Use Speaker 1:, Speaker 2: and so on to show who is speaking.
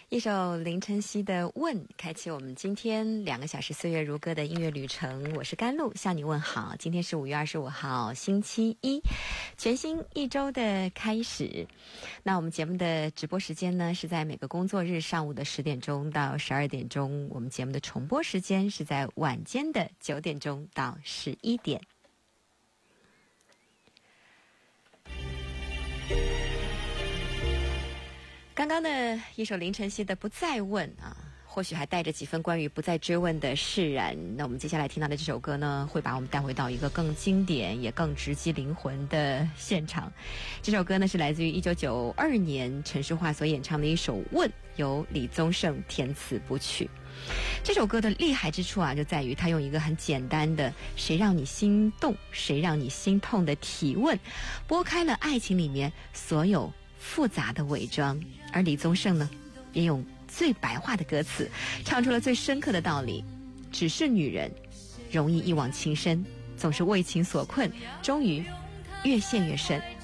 Speaker 1: 一首林晨曦的《问》开启我们今天2个小时岁月如歌的音乐旅程。我是甘露，向你问好。今天是5月25号星期一，全新一周的开始。那我们节目的直播时间呢，是在每个工作日上午的10点钟到12点钟，我们节目的重播时间是在晚间的9点钟到11点。刚刚的一首林晨曦的《不再问》啊，或许还带着几分关于不再追问的释然。那我们接下来听到的这首歌呢，会把我们带回到一个更经典也更直击灵魂的现场。这首歌呢，是来自于1992年陈世桦所演唱的一首《问》，由李宗盛填词谱曲。这首歌的厉害之处啊，就在于它用一个很简单的“谁让你心动，谁让你心痛”的提问，拨开了爱情里面所有复杂的伪装。而李宗盛呢，也用最白话的歌词唱出了最深刻的道理：只是女人容易一往情深，总是为情所困，终于越陷越深。